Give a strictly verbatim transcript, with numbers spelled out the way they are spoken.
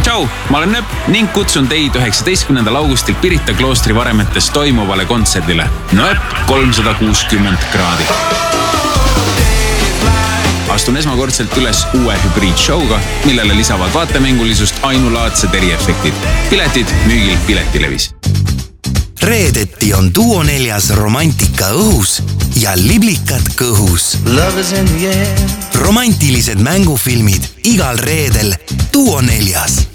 Tšau, ma olen Nööp ning kutsun teid üheksateistkümnendal augustil Pirita kloostri varemetes toimuvale kontserdile Nööp kolmsada kuuskümmend kraadi. Astun esmakordselt üles uue hübriidshowga, millele lisavad vaatemängulisust ainulaadsed eriefektid. Piletid müügil Piletilevis. Reedeti on Duo neljas romantika õhus ja liblikad kõhus. Romantilised mängufilmid igal reedel Duo neljas.